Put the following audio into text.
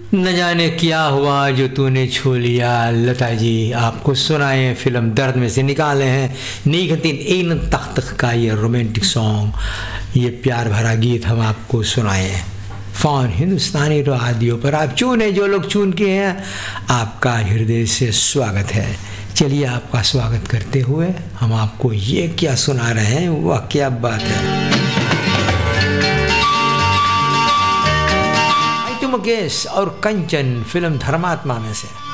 न जाने क्या हुआ जो तूने छू लिया, लता जी आपको सुनाए फिल्म दर्द में से निकाले हैं नीगतिन इन तख्त का ये रोमांटिक सॉन्ग, ये प्यार भरा गीत हम आपको सुनाए हैं फ़ोन हिंदुस्तानी रेडियो पर। आप चुने जो लोग चुन के हैं, आपका हृदय से स्वागत है। चलिए आपका स्वागत करते हुए हम आपको ये क्या सुना रहे हैं, वह क्या बात है। मुकेश और कंचन फिल्म धर्मात्मा में से।